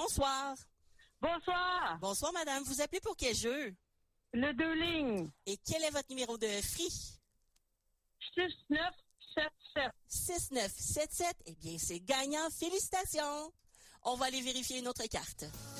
bonsoir. Bonsoir. Bonsoir, madame. Vous appelez pour quel jeu? Le 2 lignes. Et quel est votre numéro de free? 6977. 6977. Eh bien, c'est gagnant. Félicitations. On va aller vérifier une autre carte.